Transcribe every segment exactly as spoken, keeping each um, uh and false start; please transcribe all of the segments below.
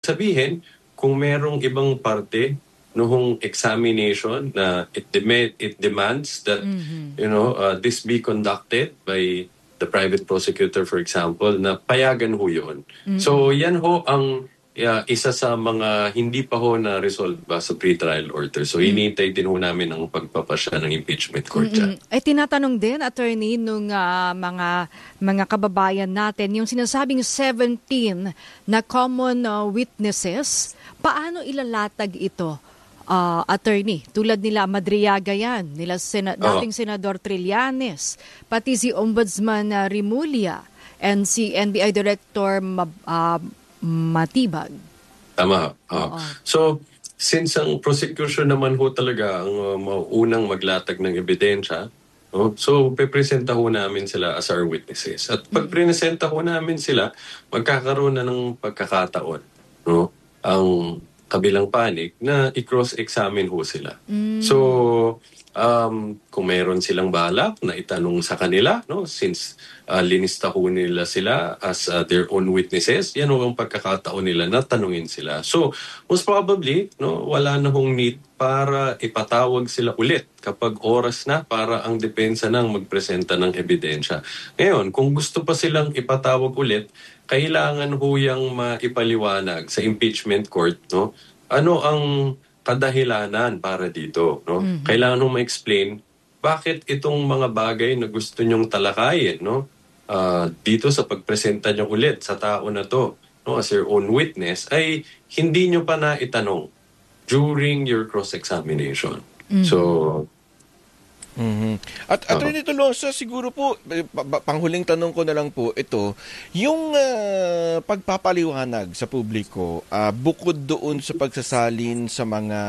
sabihin, kung merong ibang parte noong examination na it, dem- it demands that Mhm. you know uh, this be conducted by the private prosecutor, for example, na payagan ho yun. So yan ho ang uh, isa sa mga hindi pa ho na-resolve ba sa pre-trial order. So hinihintay din ho namin ang pagpapasya ng impeachment court dyan. Mm-mm. Eh, tinatanong din, attorney, nung ah, mga mga kababayan natin, yung sinasabing seventeen na common ah, witnesses, paano ilalatag ito, ah, attorney? Tulad nila Madriaga yan, nila Sena- Oo. dating Senador Trillanes, pati si Ombudsman ah, Rimulya, and si N B I Director Mab- ah, Matibag. Tama. Oo. Oh. So, since ang prosecution naman ho talaga ang uh, maunang maglatag ng ebidensya, no? So, pepresenta ho namin sila as our witnesses. At pag presenta ho namin sila, magkakaroon na ng pagkakataon, no? Ang kabilang panig na i-cross-examine ho sila. So, um, kung meron silang balak na itanong sa kanila, no? Since uh, linista ho nila sila as uh, their own witnesses, yan ho ang pagkakataon nila na tanungin sila. So, most probably, no, wala na hong need para ipatawag sila ulit kapag oras na para ang depensa nang magpresenta ng ebidensya. Ngayon, kung gusto pa silang ipatawag ulit, kailangan ho yung maipaliwanag sa impeachment court, no? Ano ang kadahilanan para dito, no? Kailangan ho ma-explain bakit itong mga bagay na gusto nyong talakayin, no? Ah, dito sa pagpresenta nyo ulit sa tao na to, no, as your own witness, ay hindi nyo pa na itanong during your cross-examination. So, Mhm. At Attorney Tolosa, siguro po, eh, pa- pa- panghuling tanong ko na lang po ito, yung ah, pagpapaliwanag sa publiko, ah, bukod doon sa pagsasalin sa mga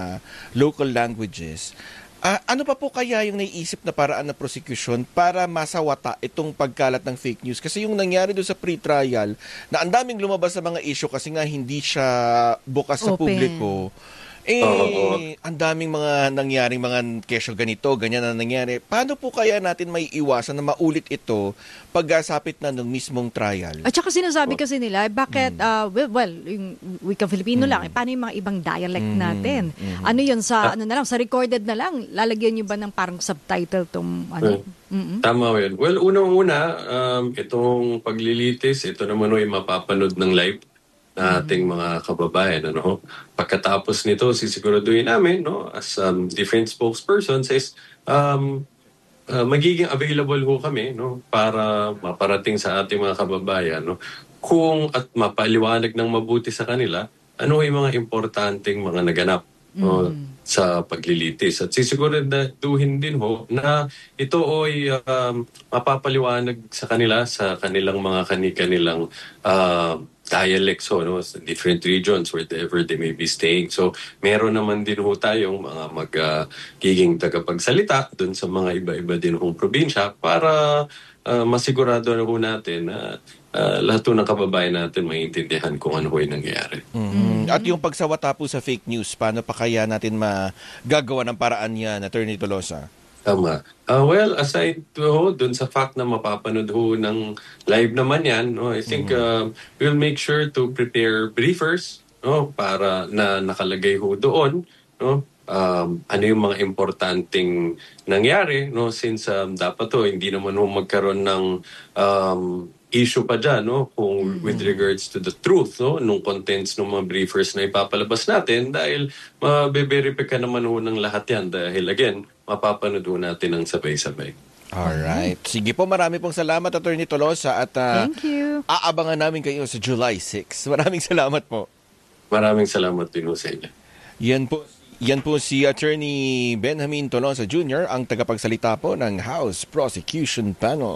local languages, ah, ano pa po kaya yung naiisip na paraan ng prosecution para masawata itong pagkalat ng fake news? Kasi yung nangyari doon sa pre-trial, na ang daming lumabas sa mga issue kasi nga hindi siya bukas sa Open. publiko, eh, Oo. ang daming mga nangyaring mga kesyo ganito, ganyan na nangyari. Paano po kaya natin may iwasan na maulit ito pagkasapit na ng mismong trial? At saka sinasabi kasi nila, eh, bakit, ah, well, well, yung wika Filipino lang, eh, paano yung mga ibang dialect natin? Ano yun, sa, ano na lang, sa recorded na lang, lalagyan nyo ba ng parang subtitle tong, ano? Mm-mm. tama yun. Well, unang-una, um, itong paglilitis, ito naman ay mapapanood ng live na ating mga kababayan. Ano? Pagkatapos nito, sisiguraduhin namin, no, as um, different spokespersons, is um, uh, magiging available ho kami, no, para maparating sa ating mga kababayan, no, kung at mapaliwanag ng mabuti sa kanila ano yung mga importanteng mga naganap, no, sa paglilitis. At sisiguraduhin din ho na ito ay um, mapapaliwanag sa kanila sa kanilang mga kani-kanilang uh, dialects, so, no, sa different regions wherever they may be staying. So, meron naman din ho tayong mga magiging tagapagsalita dun sa mga iba-iba din hong probinsya para uh, masigurado na ho natin na uh, lahat ho ng kababayan natin maintindihan kung ano ho yung nangyayari. Mhm. At yung pagsawata po sa fake news, paano pa kaya natin magagawa ng paraan yan, Attorney Tolosa? Tama. Uh, well, aside to ho, dun sa fact na mapapanood ho ng live naman yan, no, I think uh, we'll make sure to prepare briefers, no, para na nakalagay ho doon, no, um, ano yung mga importanteng nangyari, no, since um, dapat ho, hindi naman ho magkaroon ng um, issue pa dyan, no, kung with regards to the truth, no, nung contents ng mga briefers na ipapalabas natin dahil mabe-verify naman ho ng lahat yan dahil again, mapapanood ho natin ang sabay-sabay. Alright. Sige po, marami pong salamat, Attorney Tolosa, at ah, Thank you. aabangan namin kayo sa July sixth. Maraming salamat po. Maraming salamat din ho sa inyo. Yan po, yan po si Attorney Benjamin Tolosa Junior, ang tagapagsalita po ng House Prosecution Panel.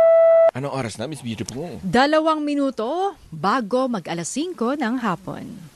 Anong oras na, Miss Beautiful? Dalawang minuto bago mag alas singko ng hapon.